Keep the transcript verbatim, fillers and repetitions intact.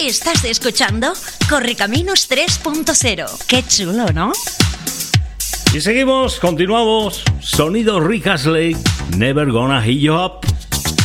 ¿Estás escuchando? Correcaminos tres punto cero. Qué chulo, ¿no? Y seguimos, continuamos. Sonido Rick Astley, Never Gonna Hit You Up.